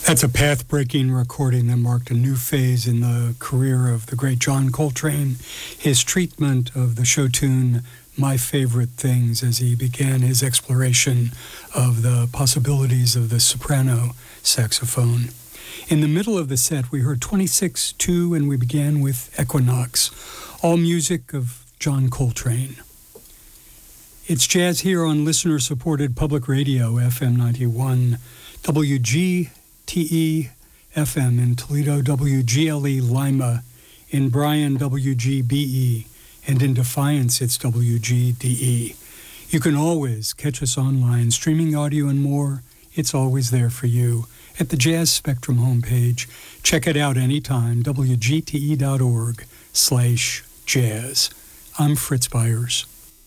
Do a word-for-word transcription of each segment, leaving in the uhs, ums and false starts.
That's a path-breaking recording that marked a new phase in the career of the great John Coltrane, his treatment of the show tune My Favorite Things as he began his exploration of the possibilities of the soprano saxophone. In the middle of the set, we heard twenty-six two, and we began with Equinox, all music of John Coltrane. It's jazz here on listener-supported public radio, F M ninety-one, W G T E F M in Toledo, W G L E Lima, in Bryan, W G B E, and in Defiance, it's W G D E. You can always catch us online, streaming audio and more. It's always there for you at the Jazz Spectrum homepage. Check it out anytime, W G T E dot org slash jazz. I'm Fritz Byers.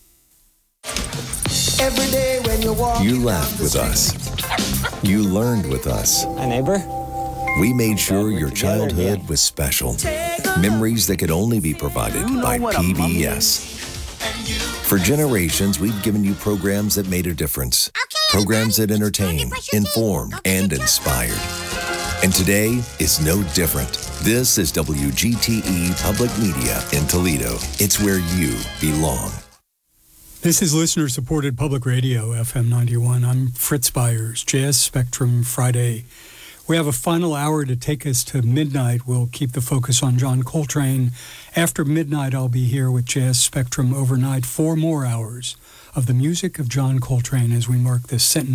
Every day when you walk, you laughed with us. You learned with us. Hi, neighbor. We made sure your childhood was special. Memories that could only be provided by P B S. For generations, we've given you programs that made a difference. Programs that entertained, informed, and inspired. And today is no different. This is W G T E Public Media in Toledo. It's where you belong. This is listener-supported public radio, F M ninety-one. I'm Fritz Byers, Jazz Spectrum Friday. We have a final hour to take us to midnight. We'll keep the focus on John Coltrane. After midnight, I'll be here with Jazz Spectrum overnight, four more hours of the music of John Coltrane as we mark this centenary.